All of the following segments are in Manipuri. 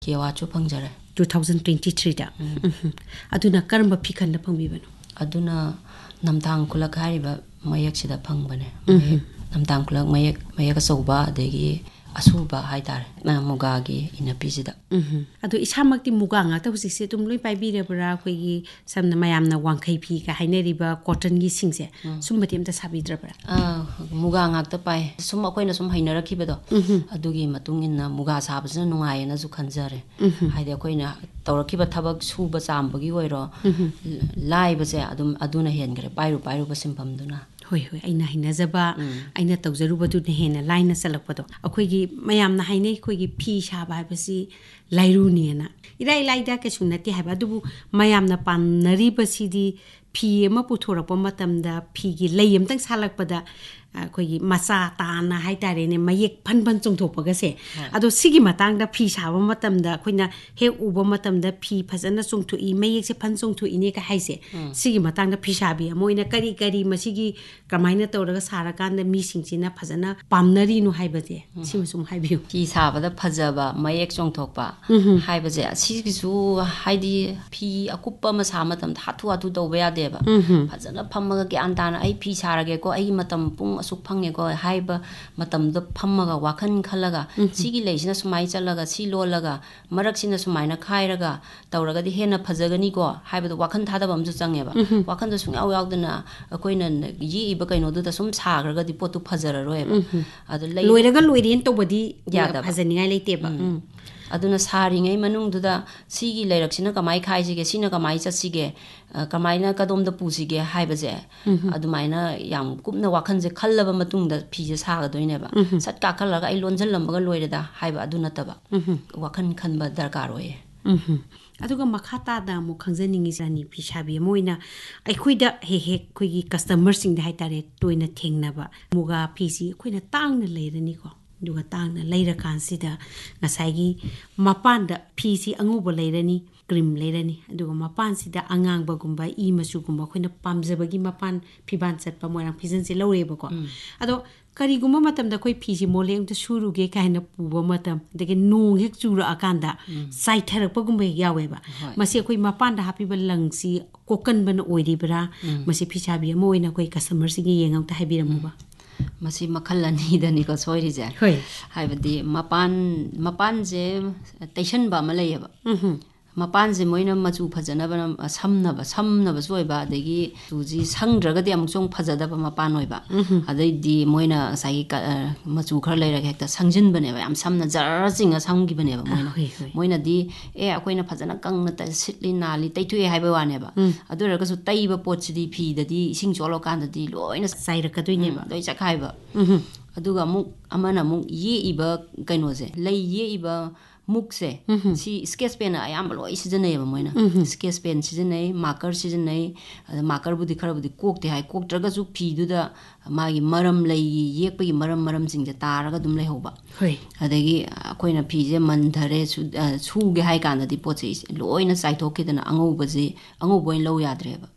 Kewachu Pangjare 2023 da. Aduna karamba phikan da phangbi bano. Aduna namtang kulak hariba mayak sida phangbane. Namtang kulak mayak asauba adegi asuba haidar na mugagi inapijida. Ado isamakti muga ngakta husise tum loi paibirebra khoigi samna mayamna wangkhai phi ka haineriba cotton gi singse sumbati amta sabidrabra. Muga ngakta pai sum akoina sum hainarakhibado adugi matungina muga sabasna nungayena ju khanjare. Haide akoina tawrakhiba thabak suba chambagi oiro laibase aduna hengre pairu basimpamduna. Hoi aina hinazaba aina tawjarubadu ne hena laina salakpado akoigi mayamna hainei khoigi phi shaba habasi lairuni na irai laida ke sunati haba dubu mayamna pannari basidi phi ema puthorapa matamda phi gi layam tang salakpada khoigi macha tana haitare ne mayek phanban chongthokpaga se ado sigi matangda phi shaba matamda khoina he uba matamda phi phajana chongthui mayek se phan chongthui ne ka haise sigi matangda phi shabi moina kari masigi kamaina tawraga sarakanda mi singchina phajana pamnari nu haibade simusum haibiu phi sabada phajaba mayek chongthokpa haibaje sigisu haidi phi akuppa masa matam hatu tawba yadeba phajana phammaga gyan tana ai phi sarage ko ai matam pung asuk phange ko haiba matam do phammaga wakhan khalaga sigi leisina sumai chalaga si lolaga maraksina sumaina khairaga tawraga di hena phajagani ko haiba do wakhan thada bamju changeba wakhan do sungaw yawdana akoina yi iba kaino do sum sagraga di potu phajara roeba adu loiraga loirin to bodi phajani ngai leiteba aduna sari ngai manung duda sigi leiraksina kamai khaisige sina kamai chasige kamaina kadomda pusige haibaje adumaina yam kupna wakhanje khallaba matungda phije saga doineba satka khallaga ai lonjal lambaga loireda haiba aduna taba wakhan khanba darkar oye aduga makhata da mu khangjaningi sani phisabi moina aikhuida he khoigi customer sing da haitare toina thengnaba muga phisi khoina tangna leirani ko duga tangna leira kansida ngasai mapanda phisi anguba leirani cream leirani aduga mapan sida angang bagumba I masu gumba khoina pamjabagi mapan phiban chatpa moirang phijan se loreba ko ado kariguma matam da koi phisi moleng ta suruge kaina puba matam dege nong hek chura akanda sai tharakpa gumba yaweba masi koi mapan da happy balangsi kokan ban oiribra masi phisabi moina koi customer sigi yengam ta habiramuba masi makhalani dani ko soiri ja haibadi mapan je tension ba malayeba mapan je moina machu phajana bana samnaba soiba degi tuji sangdraga de amchong phajada ba mapan oiba adai di moina sai machu khar leira hekta sangjin bane ba am samna jar jinga samgi bane ba moina di akoina phajana kangna ta sitli nali taitui haiba wane ba adura ga su taiba pochidi phi dadi sing cholo kan dadi loina saira ka doine ba doi chakhai ba aduga muk amana muk ye iba kaino je lei ye iba mukse si sketch pen ayam loi sijanai ba moina sketch pen sijanai marker sijanai marker budi khara budi kokte hai koktraga ju phi du da magi maram lei yekpa gi maram jingja taraga dum lei hoba adagi akoina phi je mandhare su ge hai kan di poche loina saithokidana angau boin lo yadreba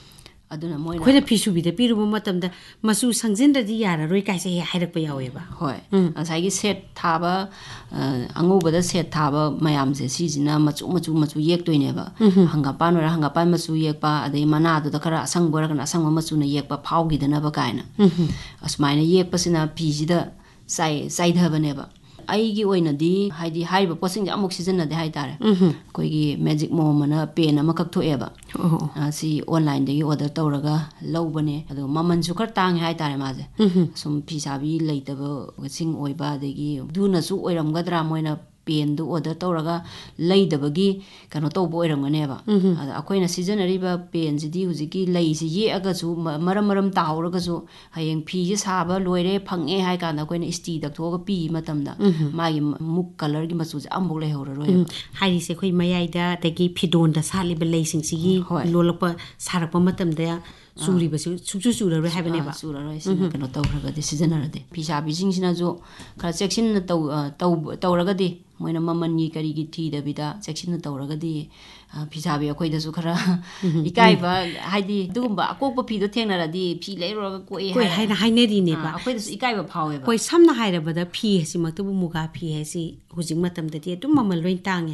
aduna moina khoina phisu bi de piru matamda masu sangjinradi yara roi kaise hairakpa yaweba hoi asai set thaba anguba da set thaba mayam je sijina machu yektoineba hangapan machu yekpa adai mana du da khara asangbora kana asangma machu na yekpa phawgidana ba kaina asmaina yekpa sina phiji da sai dhabaneba aigi oina di haidi haiba posing amuk season na de haitare koi gi magic momana pen ama kak thoeba si online de order tawraga lobane ado maman su khar tang haitare maje sum phisabi leitaba sing oiba de gi duna su oiramgadra moina pen du order tawraga leidabagi kano to boiramganeba akoina season ariba pen jidi hujiki lei si ye aga su maram tawraga su hayeng phi ji saba loire phange hai kana koina sti dak thoga pi matamda magi muk color gi machu ambok lei hora roi hairi se khoi mayai da tagi phidon da sali be lei sing sigi lolakpa sarakpa matamda suri basu suksu sura roi habane ba sura roi sin kano tawraga de season arade phisabi jing sina jo khara section na tawraga de moina mamani kari gi thi da bida section na tawraga de phisabi akoi da su khara ikai ba haidi dugumba akokpa phi do thengna radi phi leiro koi haina haineri ne ba akoi da su ikai ba phawe ba koi samna haira bada phi hesi maktabu muga phi hesi hujing matam da ti dum mamal loin tang